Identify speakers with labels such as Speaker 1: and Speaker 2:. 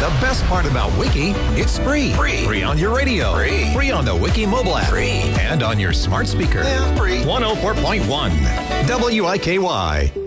Speaker 1: The best part about Wiki, it's free. Free on your radio. Free on the Wiki mobile app. And on your smart speaker. 104.1 WIKY.